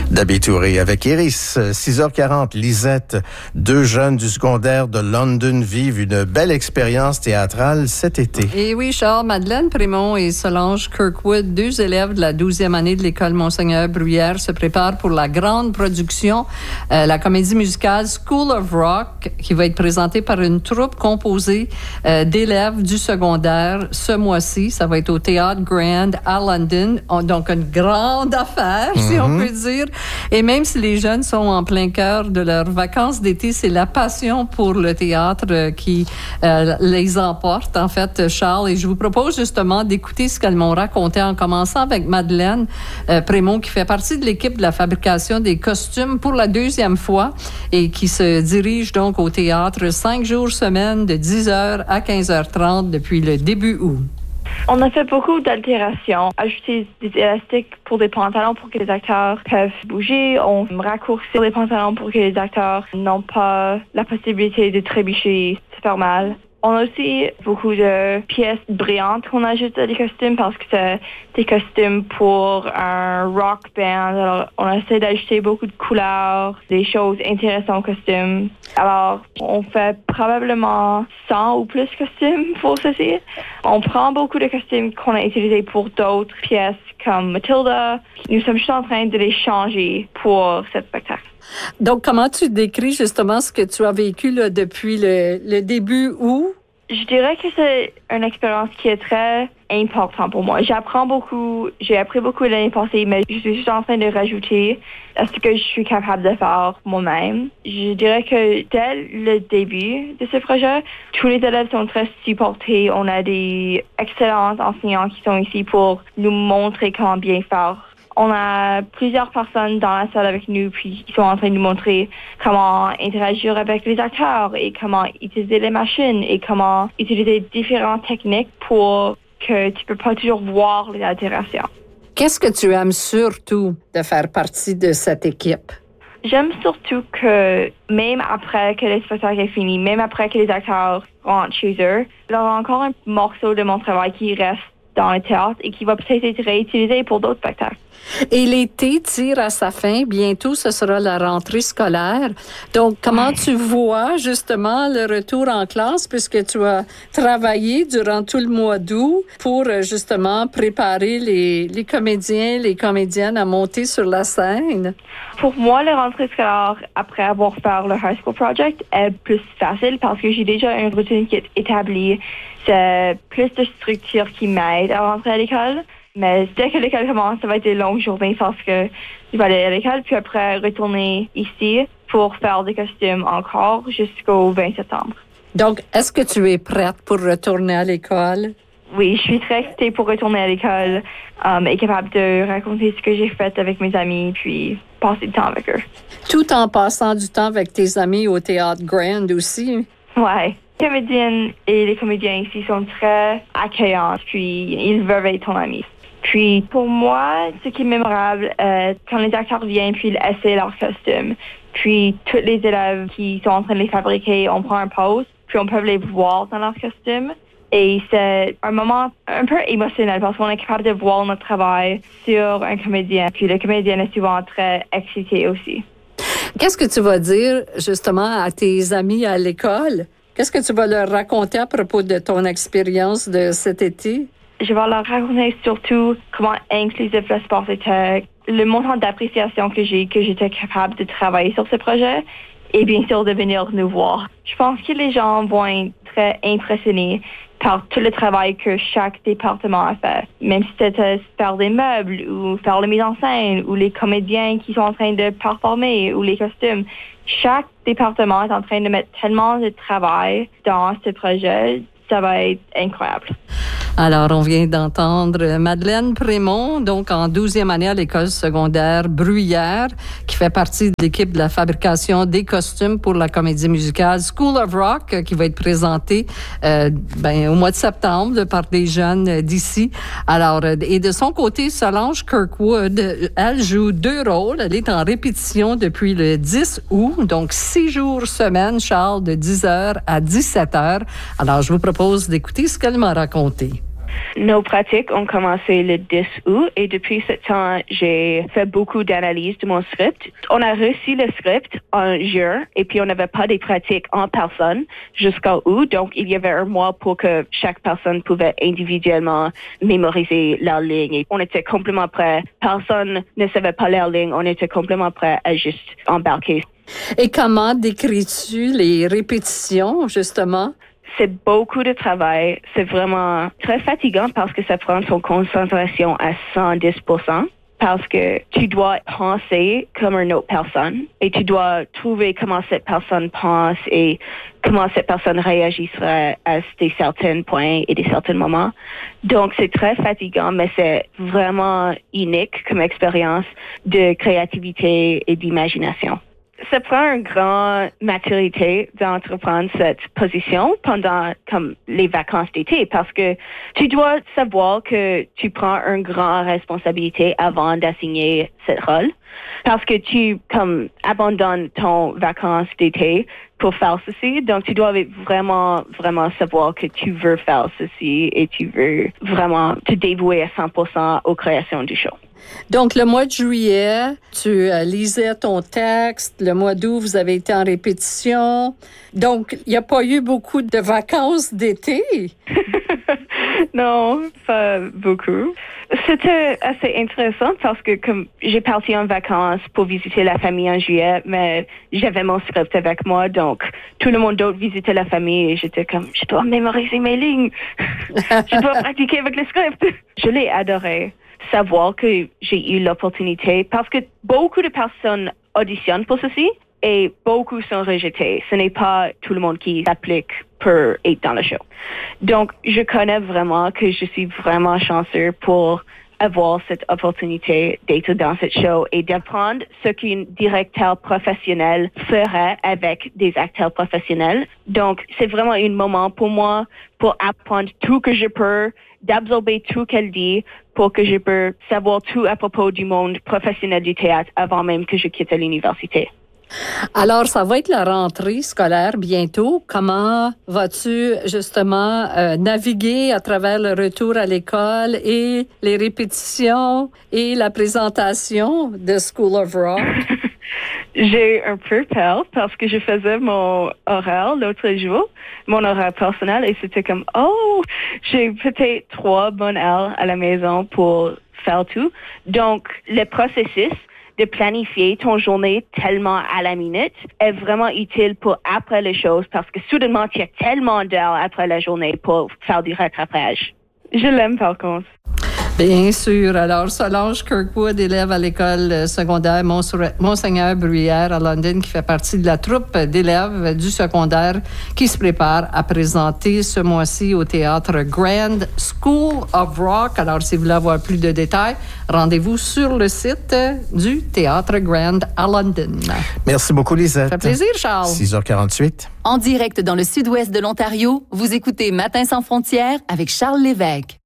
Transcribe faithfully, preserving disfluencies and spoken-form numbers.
d'Abitouré avec Iris. six heures quarante, Lisette. Deux jeunes du secondaire de London vivent une belle expérience théâtrale cet été. Et oui, Charles, Madeleine Prémont et Solange Kirkwood, deux élèves de la douzième année de l'école Monseigneur Bruyère, se préparent pour la grande production, euh, la comédie musicale School of Rock, qui va être présentée par une troupe composée euh, d'élèves du secondaire ce mois-ci. Ça va être au Théâtre Grand à London. On, donc, une grande affaire, mm-hmm. si on peut dire. Et même si les jeunes sont en plein cœur de leurs vacances d'été, c'est la passion pour le théâtre euh, qui euh, les emporte, en fait, Charles. Et je vous propose justement d'écouter ce qu'elles m'ont raconté en commençant avec Madeleine euh, Prémont, qui fait partie de l'équipe de la fabrication des costumes pour la deuxième fois et qui se dirige donc au théâtre cinq jours semaine de dix heures à quinze heures trente depuis le début août. On a fait beaucoup d'altérations, ajouter des élastiques pour des pantalons pour que les acteurs peuvent bouger. On raccourcit les pantalons pour que les acteurs n'ont pas la possibilité de trébucher, se faire mal. On a aussi beaucoup de pièces brillantes qu'on ajoute à des costumes parce que c'est des costumes pour un rock band. Alors, on essaie d'ajouter beaucoup de couleurs, des choses intéressantes aux costumes. Alors, on fait probablement cent ou plus costumes pour ceci. On prend beaucoup de costumes qu'on a utilisés pour d'autres pièces comme Matilda. Nous sommes juste en train de les changer pour ce spectacle. Donc, comment tu décris justement ce que tu as vécu là, depuis le, le début août? Je dirais que c'est une expérience qui est très importante pour moi. J'apprends beaucoup, j'ai appris beaucoup l'année passée, mais je suis juste en train de rajouter à ce que je suis capable de faire moi-même. Je dirais que dès le début de ce projet, tous les élèves sont très supportés. On a des excellents enseignants qui sont ici pour nous montrer comment bien faire. On a plusieurs personnes dans la salle avec nous puis qui sont en train de nous montrer comment interagir avec les acteurs et comment utiliser les machines et comment utiliser différentes techniques pour que tu peux pas toujours voir les altérations. Qu'est-ce que tu aimes surtout de faire partie de cette équipe? J'aime surtout que même après que le spectacle est fini, même après que les acteurs rentrent chez eux, il y a encore un morceau de mon travail qui reste dans le théâtre et qui va peut-être être réutilisé pour d'autres spectacles. Et l'été tire à sa fin. Bientôt, ce sera la rentrée scolaire. Donc, comment tu vois justement le retour en classe puisque tu as travaillé durant tout le mois d'août pour justement préparer les, les comédiens, les comédiennes à monter sur la scène? Pour moi, la rentrée scolaire, après avoir fait le High School Project, est plus facile parce que j'ai déjà une routine qui est établie. C'est plus de structure qui m'aide à rentrer à l'école. Mais dès que l'école commence, ça va être des longues journées parce que je vais aller à l'école, puis après retourner ici pour faire des costumes encore jusqu'au vingt septembre. Donc, est-ce que tu es prête pour retourner à l'école? Oui, je suis très excitée pour retourner à l'école um, et capable de raconter ce que j'ai fait avec mes amis, puis passer du temps avec eux. Tout en passant du temps avec tes amis au Théâtre Grand aussi? Ouais. Les comédiennes et les comédiens ici sont très accueillants, puis ils veulent être ton ami. Puis, pour moi, ce qui est mémorable, euh, quand les acteurs viennent puis ils essaient leurs costumes, puis tous les élèves qui sont en train de les fabriquer, on prend un pause, puis on peut les voir dans leurs costumes. Et c'est un moment un peu émotionnel parce qu'on est capable de voir notre travail sur un comédien. Puis le comédien est souvent très excité aussi. Qu'est-ce que tu vas dire justement à tes amis à l'école? Qu'est-ce que tu vas leur raconter à propos de ton expérience de cet été? Je vais leur raconter surtout comment inclusif le sport était, le montant d'appréciation que j'ai, que j'étais capable de travailler sur ce projet et bien sûr de venir nous voir. Je pense que les gens vont être très impressionnés par tout le travail que chaque département a fait. Même si c'était faire des meubles ou faire la mise en scène ou les comédiens qui sont en train de performer ou les costumes. Chaque département est en train de mettre tellement de travail dans ce projet. Ça va être incroyable. Alors, on vient d'entendre Madeleine Prémont, donc en douzième année à l'école secondaire Bruyère, qui fait partie de l'équipe de la fabrication des costumes pour la comédie musicale School of Rock, qui va être présentée euh, ben, au mois de septembre par des jeunes d'ici. Alors, et de son côté, Solange Kirkwood, elle joue deux rôles. Elle est en répétition depuis le dix août, donc six jours semaine, Charles, de dix heures à dix-sept heures. Alors, je vous propose d'écouter ce qu'elle m'a raconté. Nos pratiques ont commencé le dix août et depuis ce temps, j'ai fait beaucoup d'analyses de mon script. On a reçu le script en juin et puis on n'avait pas des pratiques en personne jusqu'à août. Donc, il y avait un mois pour que chaque personne pouvait individuellement mémoriser leur ligne. Et on était complètement prêts. Personne ne savait pas leur ligne. On était complètement prêts à juste embarquer. Et comment décris-tu les répétitions, justement? C'est beaucoup de travail. C'est vraiment très fatigant parce que ça prend ton concentration à cent dix pour cent. Parce que tu dois penser comme une autre personne et tu dois trouver comment cette personne pense et comment cette personne réagirait à des certains points et des certains moments. Donc, c'est très fatigant, mais c'est vraiment unique comme expérience de créativité et d'imagination. Ça prend une grande maturité d'entreprendre cette position pendant comme les vacances d'été parce que tu dois savoir que tu prends une grande responsabilité avant d'assigner ce rôle parce que tu comme abandonnes ton vacances d'été pour faire ceci. Donc, tu dois vraiment, vraiment savoir que tu veux faire ceci et tu veux vraiment te dévouer à cent pour cent aux créations du show. Donc, le mois de juillet, tu euh, lisais ton texte. Le mois d'août, vous avez été en répétition. Donc, il n'y a pas eu beaucoup de vacances d'été? Non, pas beaucoup. C'était assez intéressant parce que comme j'ai parti en vacances pour visiter la famille en juillet, mais j'avais mon script avec moi, donc tout le monde d'autre visitait la famille et j'étais comme, je dois mémoriser mes lignes. Je dois pratiquer avec le script. Je l'ai adoré. Savoir que j'ai eu l'opportunité parce que beaucoup de personnes auditionnent pour ceci et beaucoup sont rejetés. Ce n'est pas tout le monde qui s'applique pour être dans le show. Donc, je connais vraiment que je suis vraiment chanceux pour avoir cette opportunité d'être dans cette show et d'apprendre ce qu'un directeur professionnel ferait avec des acteurs professionnels. Donc, c'est vraiment un moment pour moi pour apprendre tout que je peux, d'absorber tout qu'elle dit pour que je peux savoir tout à propos du monde professionnel du théâtre avant même que je quitte l'université. Alors, ça va être la rentrée scolaire bientôt. Comment vas-tu justement euh, naviguer à travers le retour à l'école et les répétitions et la présentation de School of Rock? J'ai un peu peur parce que je faisais mon horaire l'autre jour, mon horaire personnel, et c'était comme, oh, j'ai peut-être trois bonnes heures à la maison pour faire tout. Donc, le processus de planifier ton journée tellement à la minute est vraiment utile pour après les choses parce que soudainement, tu as tellement d'heures après la journée pour faire du rattrapage. Je l'aime par contre. Bien sûr. Alors, Solange Kirkwood, élève à l'école secondaire Monseigneur Bruyère à London, qui fait partie de la troupe d'élèves du secondaire qui se prépare à présenter ce mois-ci au théâtre Grand School of Rock. Alors, si vous voulez avoir plus de détails, rendez-vous sur le site du théâtre Grand à London. Merci beaucoup, Lisette. Ça fait plaisir, Charles. six heures quarante-huit. En direct dans le sud-ouest de l'Ontario, vous écoutez Matin sans frontières avec Charles Lévesque.